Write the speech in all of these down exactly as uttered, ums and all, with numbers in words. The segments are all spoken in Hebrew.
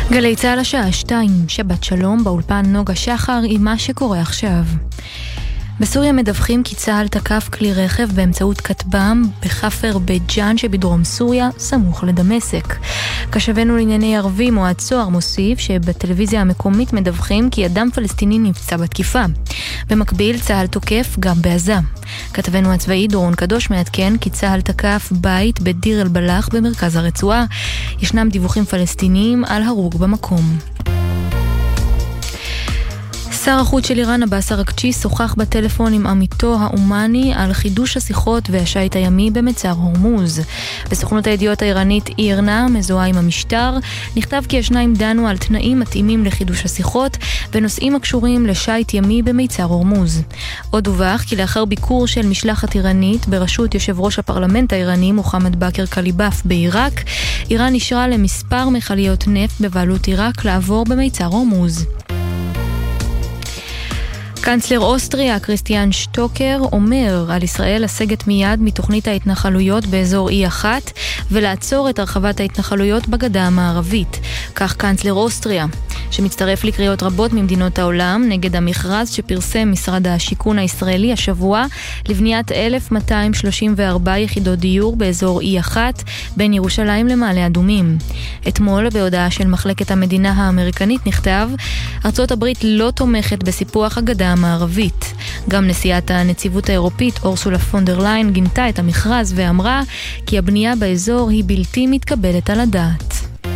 גלי צהל השעה שתיים, שבת שלום, באולפן נוגה שחר עם מה שקורה עכשיו. בסוריה מדווחים כי צהל תקף כלי רכב באמצעות כטב"ם בחפר בית ג'אן שבדרום סוריה, סמוך לדמשק. קשבנו לענייני ערבים או הצוהר מוסיף שבטלוויזיה המקומית מדווחים כי אדם פלסטיני נפצע בתקיפה. במקביל צהל תוקף גם בעזה. כתבנו הצבאי דורון קדוש מעדכן כי צהל תקף בית בדיר אל בלח במרכז הרצועה. ישנם דיווחים פלסטיניים על הרוג במקום. שר החוץ של איראן עבאס אראגצ'י שוחח בטלפון עם עמיתו האומני על חידוש השיחות והשיט הימי במצר הורמוז. בסוכנות הידיעות האיראנית אירנה, מזוהה עם המשטר, נכתב כי השניים דנו על תנאים מתאימים לחידוש השיחות ונושאים הקשורים לשיט ימי במצר הורמוז. עוד דווח כי לאחר ביקור של משלחת איראנית בראשות יושב ראש הפרלמנט האיראני מוחמד באקר קליבאף בעיראק, איראן אישרה למספר מכליות נפט בבעלות עיראק לעבור במצר הורמוז. קנצלר אוסטריה, קריסטיאן שטוקר, אומר על ישראל לסגת מיד מתוכנית ההתנחלויות באזור אי אחת ולעצור את הרחבת ההתנחלויות בגדה המערבית. כך קנצלר אוסטריה, שמצטרף לקריאות רבות ממדינות העולם נגד המכרז שפרסם משרד השיכון הישראלי השבוע לבניית אלף מאתיים שלושים וארבע יחידות דיור באזור אי אחת בין ירושלים למעלה אדומים. אתמול בהודעה של מחלקת המדינה האמריקנית נכתב, ארצות הברית לא תומכת בסיפוח הגדה המערבית. גם נשיאת הנציבות האירופית אורסולה פונדר ליין גינתה את המכרז ואמרה כי הבנייה באזור היא בלתי מתקבלת על הדעת.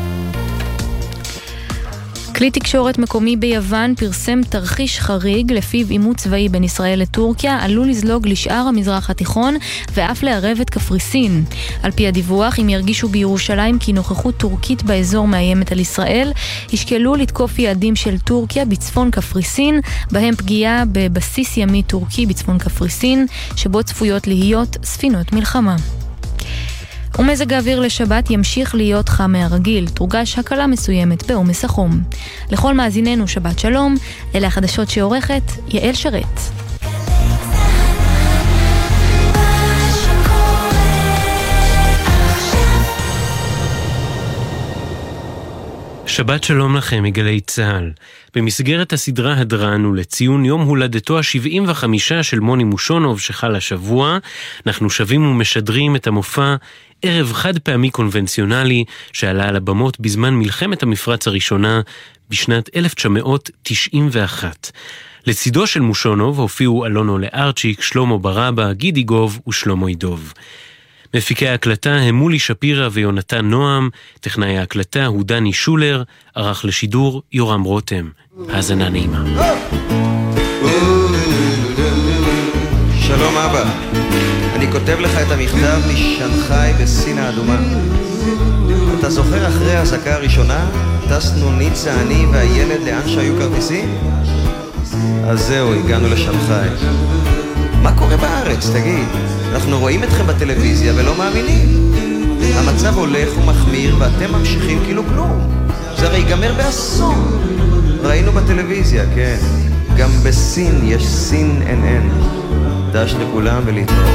כלי תקשורת מקומי ביוון פרסם תרחיש חריג לפיו אימות צבאי בין ישראל לטורקיה עלול לזלוג לשאר המזרח התיכון ואף לערב את קפריסין. על פי הדיווח, אם ירגישו בירושלים כי נוכחות טורקית באזור מאיימת על ישראל, ישקלו לתקוף יעדים של טורקיה בצפון קפריסין, בהם פגיעה בבסיס ימי טורקי בצפון קפריסין, שבו צפויות להיות ספינות מלחמה. ומזג האוויר לשבת ימשיך להיות חם מהרגיל, תורגש הקלה מסוימת בעומס החום. לכל מאזיננו שבת שלום, אלה החדשות שעורכת יעל שרת. שבת שלום לכם מגלי צהל. במסגרת הסדרה הדרן ולציון יום הולדתו ה-שבעים וחמש של מוני מושונוב שחל השבוע, אנחנו שבים ומשדרים את המופע ערב חד פעמי קונבנציונלי שעלה על הבמות בזמן מלחמת המפרץ הראשונה בשנת אלף תשע מאות תשעים ואחת. לצידו של מושונוב הופיעו אלונו לארצ'יק, שלמה ברבא, גידי גוב ושלמה עידוב. מפיקי ההקלטה הם מולי שפירה ויונתן נועם, טכנאי ההקלטה הוא דני שולר, ערך לשידור יורם רותם. האזנה נעימה. שלום אבא, אני כותב לך את המכתב משנגחאי בסין האדומה. אתה זוכר אחרי ההזקה הראשונה? טסנו ניצה, אני והילד לאן שהיו כרטיסים? אז זהו, הגענו לשנגחאי. מה קורה בארץ, תגיד? אנחנו רואים אתכם בטלוויזיה ולא מאמינים. המצב הולך ומחמיר ואתם ממשיכים כאילו כלום. זה הרי ייגמר באסון. ראינו בטלוויזיה, כן. גם בסין יש סין אין אין. דש לכולם ולהתראות.